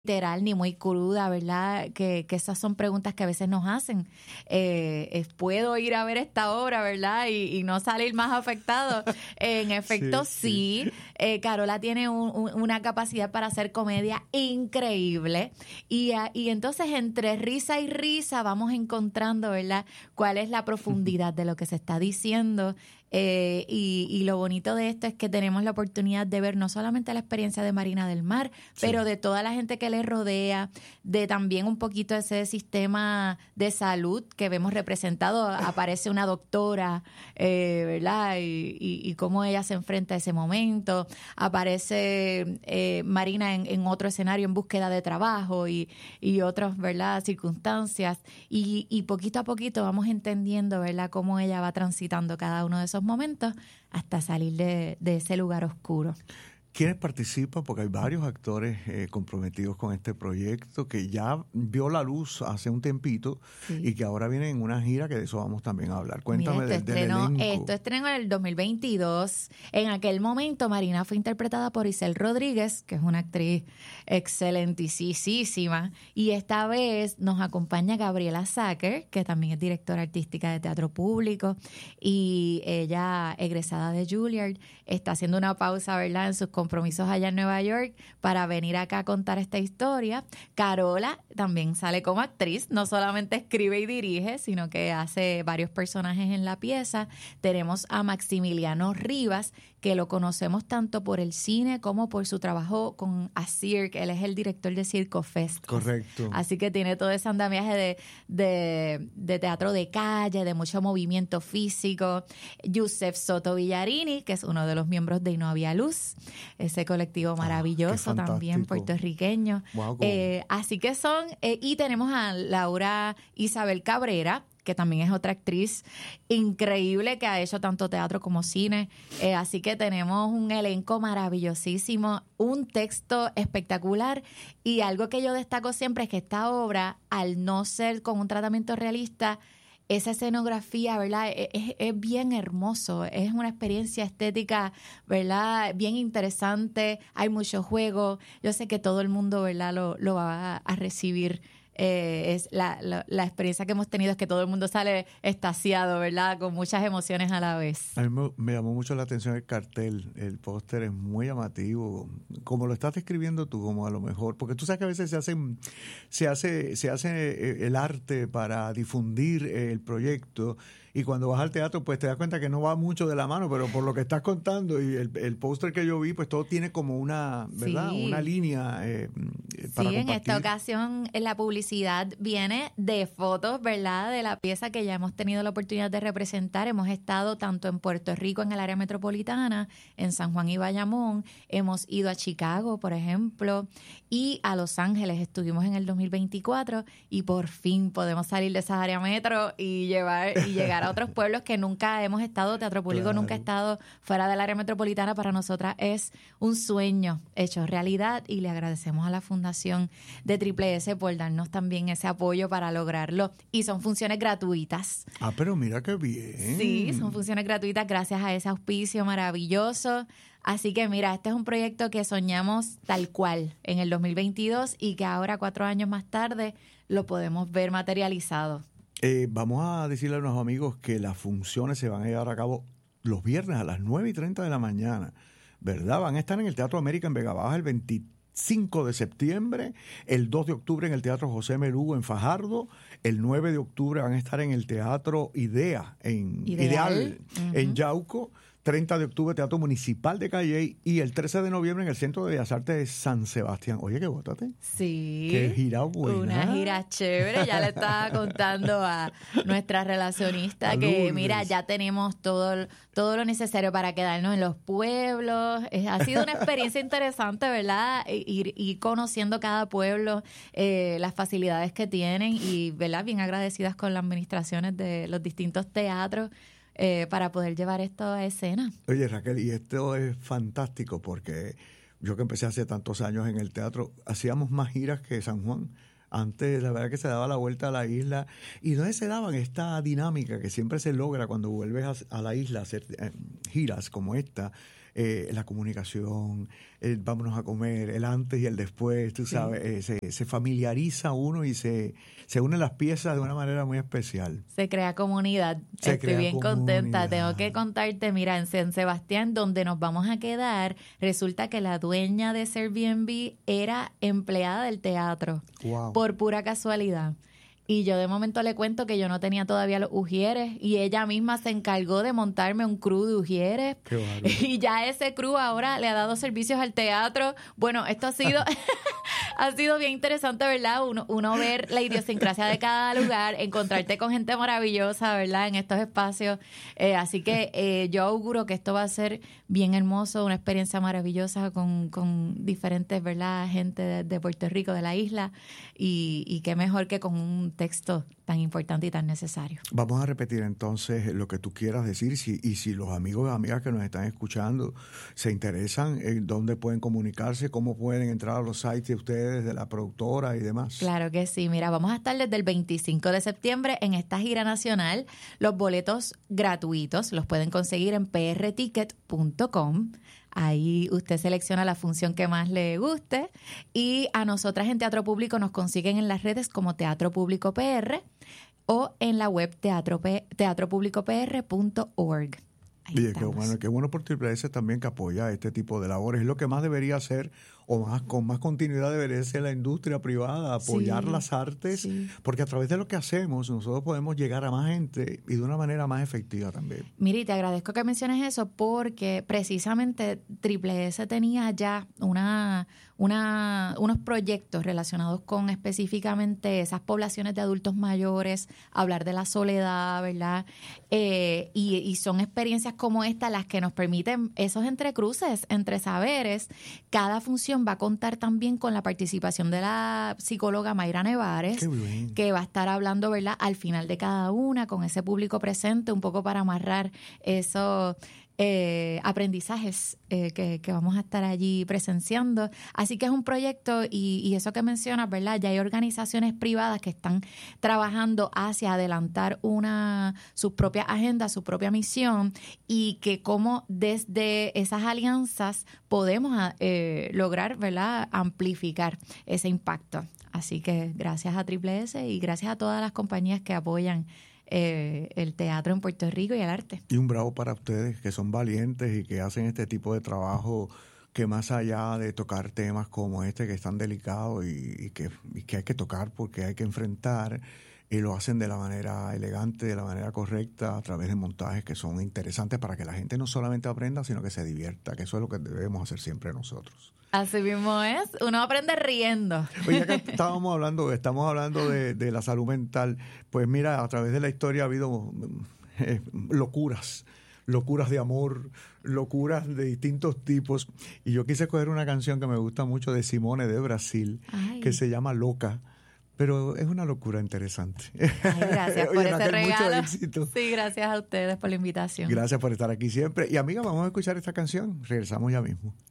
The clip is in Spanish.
literal ni muy cruda, ¿verdad? Que esas son preguntas que a veces nos hacen. ¿Puedo ir a ver esta obra, verdad? Y no salir más afectado. En efecto, sí. Carola tiene una capacidad para hacer comedia increíble. Y entonces entre risa y risa vamos encontrando, ¿verdad? Cuál es la profundidad de lo que se está diciendo. Y lo bonito de esto es que tenemos la oportunidad de ver no solamente la experiencia de Marina del Mar, pero de toda la gente que le rodea, de también un poquito ese sistema de salud que vemos representado. Aparece una doctora, ¿verdad? Y cómo ella se enfrenta a ese momento. Aparece Marina en otro escenario en búsqueda de trabajo y otras, ¿verdad?, circunstancias. Y poquito a poquito vamos entendiendo, ¿verdad?, cómo ella va transitando cada uno de esos momentos hasta salir de ese lugar oscuro. ¿Quiénes participan? Porque hay varios actores comprometidos con este proyecto que ya vio la luz hace un tiempito y que ahora vienen en una gira, que de eso vamos también a hablar. Cuéntame del elenco. Esto estrenó en el 2022. En aquel momento Marina fue interpretada por Isel Rodríguez, que es una actriz excelentísima, y esta vez nos acompaña Gabriela Sacker, que también es directora artística de teatro público, y ella, egresada de Juilliard, está haciendo una pausa, ¿verdad?, en sus compromisos allá en Nueva York para venir acá a contar esta historia. Carola también sale como actriz, no solamente escribe y dirige, sino que hace varios personajes en la pieza. Tenemos a Maximiliano Rivas, que lo conocemos tanto por el cine como por su trabajo con Cirque. Él es el director de Circo Fest. Correcto. Así que tiene todo ese andamiaje de teatro de calle, de mucho movimiento físico. Yusef Soto Villarini, que es uno de los miembros de Y No Había Luz, ese colectivo maravilloso también puertorriqueño. Wow, así que son, y tenemos a Laura Isabel Cabrera, que también es otra actriz increíble que ha hecho tanto teatro como cine. Así que tenemos un elenco maravillosísimo, un texto espectacular, y algo que yo destaco siempre es que esta obra, al no ser con un tratamiento realista, esa escenografía, ¿verdad?, es bien hermoso, es una experiencia estética, ¿verdad?, bien interesante, hay mucho juego. Yo sé que todo el mundo, ¿verdad?, lo va a recibir. Es la experiencia que hemos tenido es que todo el mundo sale extasiado, ¿verdad?, con muchas emociones a la vez. A mí me llamó mucho la atención el cartel, el póster es muy llamativo, como lo estás describiendo tú, como a lo mejor, porque tú sabes que a veces se hace el arte para difundir el proyecto, y cuando vas al teatro pues te das cuenta que no va mucho de la mano, pero por lo que estás contando y el póster que yo vi, pues todo tiene como una, ¿verdad?, una línea para compartir. En esta ocasión la publicidad viene de fotos, ¿verdad?, de la pieza que ya hemos tenido la oportunidad de representar. Hemos estado tanto en Puerto Rico, en el área metropolitana, en San Juan y Bayamón, hemos ido a Chicago, por ejemplo, y a Los Ángeles. Estuvimos en el 2024 y por fin podemos salir de esa área metro y llegar a otros pueblos que nunca hemos estado. Teatro Público nunca ha estado fuera del área metropolitana. Para nosotras es un sueño hecho realidad, y le agradecemos a la Fundación de Triple S por darnos también ese apoyo para lograrlo. Y son funciones gratuitas. Ah, pero mira qué bien. Sí, son funciones gratuitas gracias a ese auspicio maravilloso. Así que mira, este es un proyecto que soñamos tal cual en el 2022 y que ahora, 4 años más tarde, lo podemos ver materializado. Vamos a decirle a nuestros amigos que las funciones se van a llevar a cabo los viernes a las 9:30 de la mañana, ¿verdad? Van a estar en el Teatro América en Vega Baja el 25 de septiembre, el 2 de octubre en el Teatro José Melugo en Fajardo, el 9 de octubre van a estar en el Teatro Ideal en Yauco, 30 de octubre Teatro Municipal de Calley y el 13 de noviembre en el Centro de Bellas Artes de San Sebastián. Oye, qué bótate. Sí. Qué gira buena. Una gira chévere. Ya le estaba contando a nuestra relacionista que mira, ya tenemos todo lo necesario para quedarnos en los pueblos. Ha sido una experiencia interesante, ¿verdad? Ir conociendo cada pueblo, las facilidades que tienen y, ¿verdad?, bien agradecidas con las administraciones de los distintos teatros. Para poder llevar esto a escena. Oye, Raquel, y esto es fantástico porque yo que empecé hace tantos años en el teatro, hacíamos más giras que San Juan. Antes, la verdad que se daba la vuelta a la isla. ¿Y dónde se daban esta dinámica que siempre se logra cuando vuelves a la isla a hacer giras como esta? la comunicación, vámonos a comer, el antes y el después, tú sabes, se familiariza uno y se unen las piezas de una manera muy especial. Se crea comunidad. Estoy bien contenta. Tengo que contarte, mira, en San Sebastián, donde nos vamos a quedar, resulta que la dueña de ese Airbnb era empleada del teatro. Wow. Por pura casualidad. Y yo de momento le cuento que yo no tenía todavía los ujieres y ella misma se encargó de montarme un crew de ujieres. Qué bárbaro. Y ya ese crew ahora le ha dado servicios al teatro. Bueno, esto ha sido ha sido bien interesante, ¿verdad? Uno ver la idiosincrasia de cada lugar, encontrarte con gente maravillosa, ¿verdad? En estos espacios. Así que yo auguro que esto va a ser bien hermoso, una experiencia maravillosa con diferentes, ¿verdad? Gente de Puerto Rico, de la isla. Y qué mejor que con un texto tan importante y tan necesario. Vamos a repetir entonces lo que tú quieras decir y si los amigos y amigas que nos están escuchando se interesan en dónde pueden comunicarse, cómo pueden entrar a los sites de ustedes, de la productora y demás. Claro que sí. Mira, vamos a estar desde el 25 de septiembre en esta gira nacional. Los boletos gratuitos los pueden conseguir en prticket.com. Ahí usted selecciona la función que más le guste y a nosotras en Teatro Público nos consiguen en las redes como Teatro Público PR o en la web teatropublicopr.org. Oye, qué bueno por Triple S también que apoya este tipo de labores. Es lo que más debería hacer o más con más continuidad debería ser la industria privada, apoyar las artes, porque a través de lo que hacemos nosotros podemos llegar a más gente y de una manera más efectiva también. Miri, te agradezco que menciones eso porque precisamente Triple S tenía ya unos proyectos relacionados con específicamente esas poblaciones de adultos mayores, hablar de la soledad, ¿verdad? Y son experiencias como esta las que nos permiten esos entrecruces entre saberes. Cada función va a contar también con la participación de la psicóloga Mayra Nevares, que va a estar hablando, ¿verdad?, al final de cada una, con ese público presente, un poco para amarrar esos aprendizajes que vamos a estar allí presenciando. Así que es un proyecto y eso que mencionas, ¿verdad? Ya hay organizaciones privadas que están trabajando hacia adelantar sus propias agendas, su propia misión y que como desde esas alianzas podemos lograr, ¿verdad?, amplificar ese impacto. Así que gracias a Triple S y gracias a todas las compañías que apoyan el teatro en Puerto Rico y el arte. Y un bravo para ustedes que son valientes y que hacen este tipo de trabajo que más allá de tocar temas como este que es tan delicado y que hay que tocar porque hay que enfrentar, y lo hacen de la manera elegante, de la manera correcta, a través de montajes que son interesantes para que la gente no solamente aprenda, sino que se divierta, que eso es lo que debemos hacer siempre nosotros. Así mismo es, uno aprende riendo. Oye, que estamos hablando de la salud mental, pues mira, a través de la historia ha habido locuras de amor, locuras de distintos tipos, y yo quise escoger una canción que me gusta mucho de Simone de Brasil, que se llama Loca. Pero es una locura interesante. Ay, gracias por ese regalo. Mucho éxito. Sí, gracias a ustedes por la invitación. Gracias por estar aquí siempre. Y amiga, vamos a escuchar esta canción. Regresamos ya mismo.